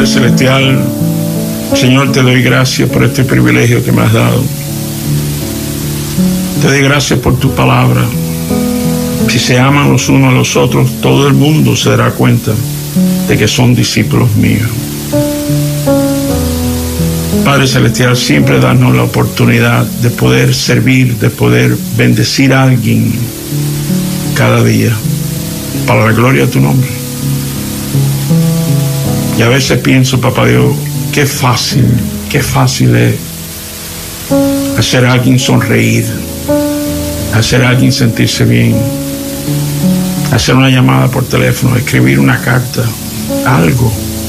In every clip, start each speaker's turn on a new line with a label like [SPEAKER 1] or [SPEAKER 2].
[SPEAKER 1] Padre Celestial, Señor, te doy gracias por este privilegio que me has dado. Te doy gracias por tu palabra. Si se aman los unos a los otros, todo el mundo se dará cuenta de que son discípulos míos. Padre Celestial, siempre danos la oportunidad de poder servir, de poder bendecir a alguien cada día, para la gloria de tu nombre. Y a veces pienso, papá Dios, qué fácil es hacer a alguien sonreír, hacer a alguien sentirse bien, hacer una llamada por teléfono, escribir una carta, algo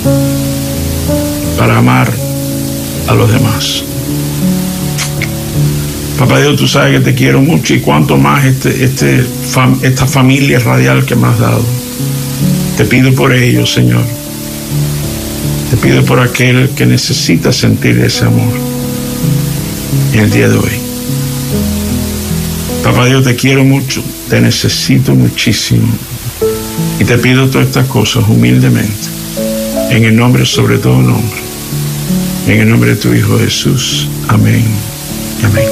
[SPEAKER 1] para amar a los demás. Papá Dios, tú sabes que te quiero mucho, y cuánto más esta familia radial que me has dado. Te pido por ellos, Señor. Te pido por aquel que necesita sentir ese amor en el día de hoy. Papá Dios, te quiero mucho, te necesito muchísimo, y te pido todas estas cosas humildemente, en el nombre, sobre todo nombre, en el nombre de tu Hijo Jesús. Amén. Amén.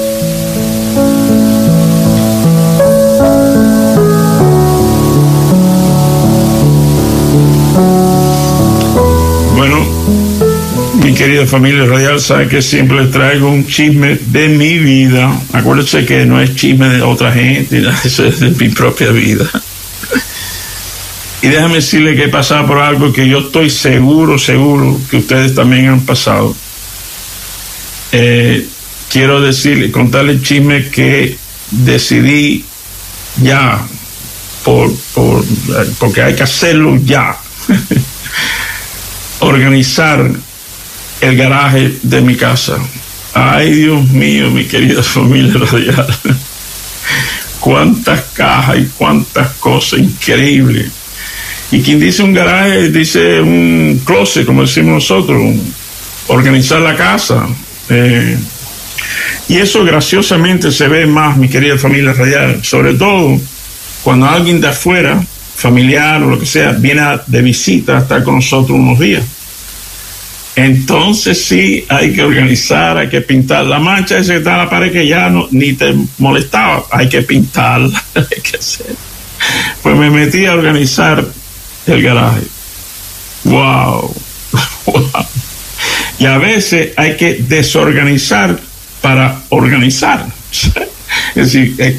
[SPEAKER 1] Bueno, mi querida familia radial, sabe que siempre les traigo un chisme de mi vida. Acuérdense que no es chisme de otra gente, eso es de mi propia vida. Y déjame decirle que he pasado por algo que yo estoy seguro que ustedes también han pasado. Quiero contarle el chisme que decidí ya, porque hay que hacerlo ya. Organizar el garaje de mi casa. Ay, Dios mío, mi querida familia radial. Cuántas cajas y cuántas cosas increíbles. Y quien dice un garaje, dice un closet, como decimos nosotros, organizar la casa. Y eso graciosamente se ve más, mi querida familia radial, sobre todo cuando alguien de afuera, familiar o lo que sea, viene de visita a estar con nosotros unos días. Entonces sí, hay que organizar, hay que pintar la mancha esa que está en la pared, que ya no, ni te molestaba, hay que pintarla, hay que hacer. Pues me metí a organizar el garaje. Wow. Y a veces hay que desorganizar para organizar. Es decir,